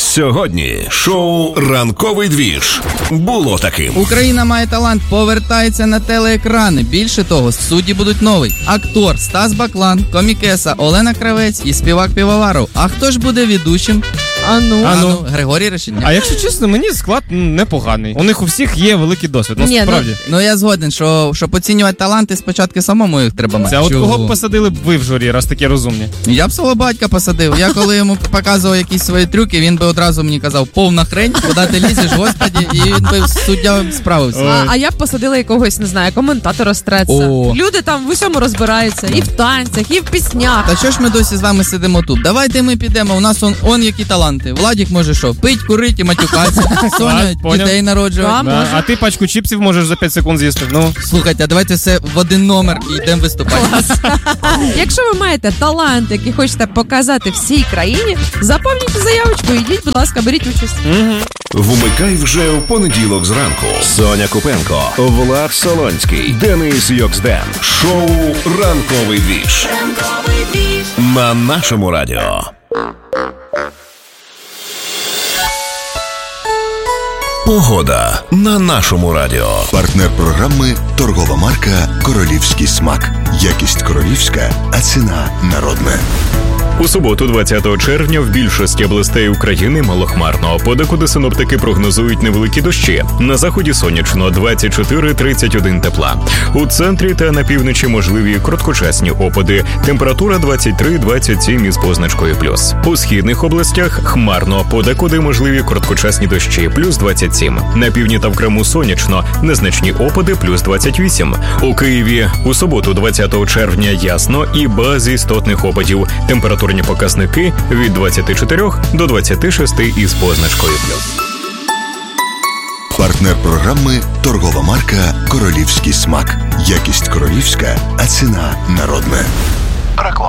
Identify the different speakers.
Speaker 1: Сьогодні шоу «Ранковий двіж» було таким.
Speaker 2: Україна має талант повертається на телеекрани. Більше того, судді будуть новий. Актор Стас Баклан, комікеса Олена Кравець і співак Півоваров. А хто ж буде ведучим?
Speaker 3: Ану.
Speaker 2: Григорій Решетняк.
Speaker 3: А якщо чесно, мені склад непоганий. У них у всіх є великий досвід. Справді.
Speaker 2: Ну я згоден, що щоб оцінювати таланти, спочатку самому їх треба мати.
Speaker 3: Це от кого б посадили б ви в журі, раз такі розумні?
Speaker 2: Я б свого батька посадив. Я коли йому показував якісь свої трюки, він би одразу мені казав: повна хрень, куди ти лізеш, господі, і він би суддя справився.
Speaker 4: А я б посадила якогось, не знаю, коментатора Стреца. Люди там в усьому розбираються, і в танцях, і в піснях.
Speaker 2: Та що ж ми досі з вами сидимо тут? Давайте ми підемо, у нас он які таланти. Владік може що? Пить, курить і матюкатися. Соня дітей народжувати.
Speaker 3: Да. А ти пачку чіпсів можеш за 5 секунд з'їсти.
Speaker 2: Слухайте, а давайте все в один номер і йдемо виступати.
Speaker 4: Якщо ви маєте талант, який хочете показати всій країні, заповніть заявочку, йдіть, будь ласка, беріть участь.
Speaker 1: Вмикай вже у понеділок зранку. Соня Купенко, Влад Солонський, Денис Йоксден. Шоу «Ранковий двіж» на нашому радіо. Погода на нашому радіо.
Speaker 5: Партнер програми – торгова марка «Королівський смак». Якість королівська, а ціна народна.
Speaker 6: У суботу, 20 червня, в більшості областей України малохмарно. Подекуди синоптики прогнозують невеликі дощі. На заході сонячно, 24-31 тепла. У центрі та на півночі можливі короткочасні опади. Температура 23-27 із позначкою плюс. У східних областях хмарно. Подекуди можливі короткочасні дощі, плюс 27. На півдні та в Криму сонячно, незначні опади, плюс 28. У Києві у суботу, 20 червня, ясно і без істотних опадів. Температурні показники від 24 до 26 із позначкою плюс.
Speaker 5: Партнер програми – торгова марка «Королівський смак». Якість королівська, а ціна народна.
Speaker 1: Реклама.